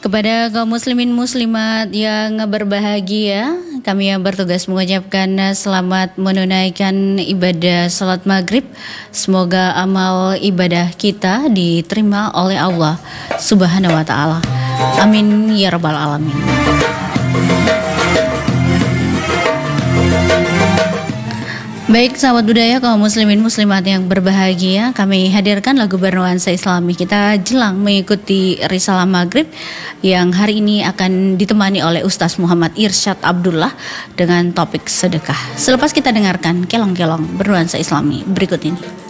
Kepada kaum muslimin muslimat yang berbahagia, kami yang bertugas mengucapkan selamat menunaikan ibadah salat maghrib. Semoga amal ibadah kita diterima oleh Allah Subhanahu wa ta'ala. Amin ya rabbal alamin. Baik sahabat budaya kaum muslimin muslimat yang berbahagia, kami hadirkan lagu bernuansa Islami kita jelang mengikuti Risalah Maghrib yang hari ini akan ditemani oleh Ustaz Muhammad Irsyad Abdullah dengan topik sedekah. Selepas kita dengarkan kelong-kelong bernuansa Islami berikut ini.